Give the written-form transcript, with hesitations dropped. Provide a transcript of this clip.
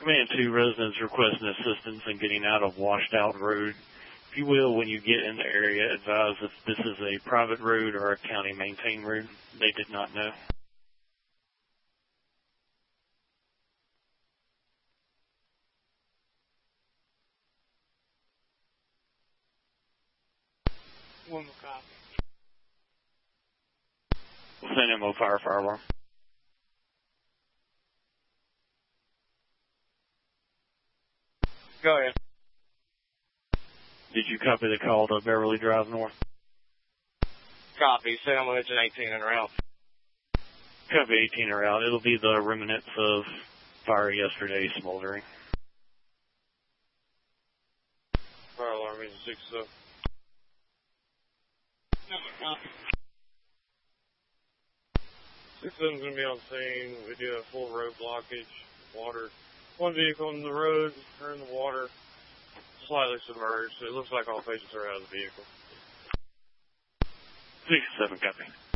Command 2, residents requesting assistance in getting out of washed out road. If you will, when you get in the area, advise if this is a private road or a county maintained road. They did not know. One more copy. We'll send MO fire alarm. Go ahead. Did you copy the call to Beverly Drive North? Copy. Say I'm engine 18 and around. Copy 18 are out. It'll be the remnants of fire yesterday smoldering. Fire alarm engine 6 up. Copy. 6-7's going to be on scene. We do have full road blockage, water. One vehicle in the road, or in the water, slightly submerged. It looks like all patients are out of the vehicle. 6-7, copy.